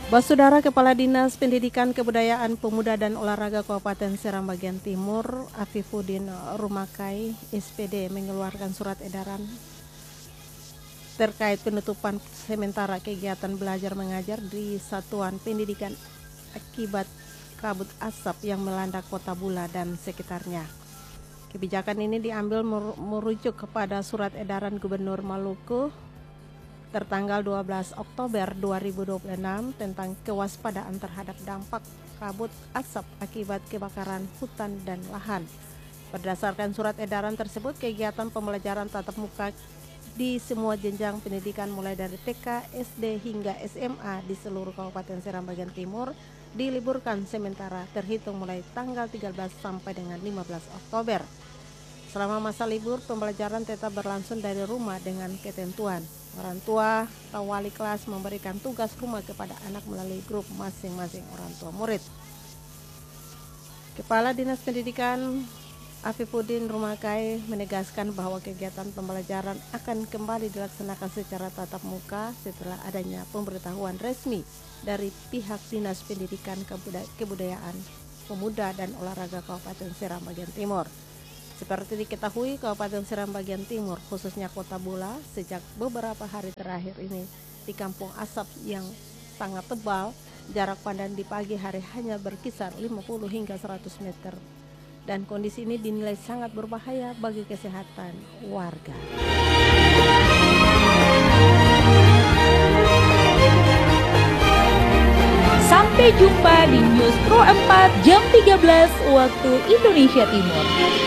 Saudara Kepala Dinas Pendidikan Kebudayaan Pemuda dan Olahraga Kabupaten Seram Bagian Timur, Afifuddin Rumakai, SPD, mengeluarkan surat edaran terkait penutupan sementara kegiatan belajar mengajar di Satuan Pendidikan akibat kabut asap yang melanda Kota Bula dan sekitarnya. Kebijakan ini diambil merujuk kepada surat edaran Gubernur Maluku tertanggal 12 Oktober 2026 tentang kewaspadaan terhadap dampak kabut asap akibat kebakaran hutan dan lahan. Berdasarkan surat edaran tersebut, kegiatan pembelajaran tatap muka di semua jenjang pendidikan mulai dari TK, SD hingga SMA di seluruh Kabupaten Seram Bagian Timur diliburkan sementara terhitung mulai tanggal 13 sampai dengan 15 Oktober. Selama masa libur, pembelajaran tetap berlangsung dari rumah dengan ketentuan orang tua atau wali kelas memberikan tugas rumah kepada anak melalui grup masing-masing orang tua murid. Kepala Dinas Pendidikan Afifuddin Rumakai menegaskan bahwa kegiatan pembelajaran akan kembali dilaksanakan secara tatap muka setelah adanya pemberitahuan resmi dari pihak Dinas Pendidikan Kebudayaan Pemuda dan Olahraga Kabupaten Seram Bagian Timur. Seperti diketahui, Kabupaten Seram Bagian Timur, khususnya Kota Bula, sejak beberapa hari terakhir ini di kampung asap yang sangat tebal, jarak pandang di pagi hari hanya berkisar 50 hingga 100 meter. Dan kondisi ini dinilai sangat berbahaya bagi kesehatan warga. Sampai jumpa di News Pro 4 jam 13 waktu Indonesia Timur.